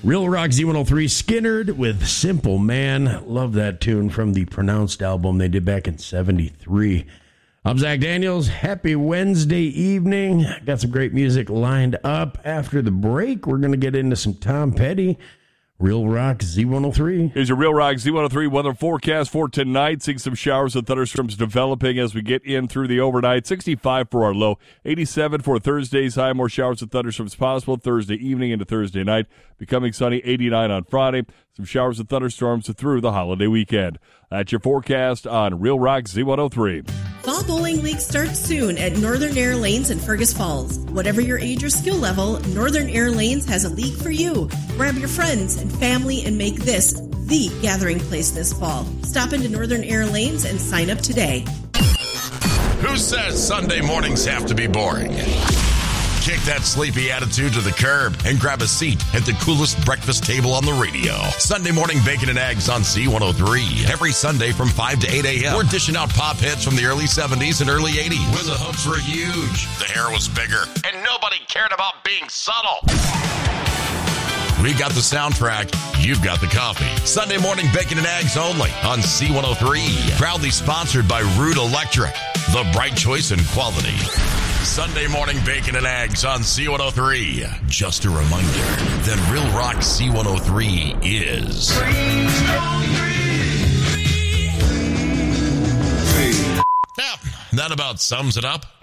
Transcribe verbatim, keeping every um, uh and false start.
Real Rock Z one oh three, Skinnerd with Simple Man. Love that tune from the Pronounced album they did back in seventy-three. I'm Zach Daniels. Happy Wednesday evening. Got some great music lined up. After the break, we're going to get into some Tom Petty. Real Rock Z one oh three. Here's your Real Rock Z one oh three weather forecast for tonight. Seeing some showers and thunderstorms developing as we get in through the overnight. sixty-five for our low. eighty-seven for Thursday's high. More showers and thunderstorms possible Thursday evening into Thursday night. Becoming sunny. eighty-nine on Friday. Some showers and thunderstorms through the holiday weekend. That's your forecast on Real Rock Z one oh three. Fall Bowling League starts soon at Northern Air Lanes in Fergus Falls. Whatever your age or skill level, Northern Air Lanes has a league for you. Grab your friends and family and make this the gathering place this fall. Stop into Northern Air Lanes and sign up today. Who says Sunday mornings have to be boring? Kick that sleepy attitude to the curb and grab a seat at the coolest breakfast table on the radio. Sunday morning bacon and eggs on C one oh three. Every Sunday from five to eight a.m. We're dishing out pop hits from the early seventies and early eighties. When the hoops were huge, the hair was bigger, and nobody cared about being subtle. We got the soundtrack, you've got the coffee. Sunday morning bacon and eggs only on C one oh three. Proudly sponsored by Root Electric, the bright choice in quality. Sunday morning bacon and eggs on C one oh three. Just a reminder that Real Rock C one oh three is... Yeah, that about sums it up.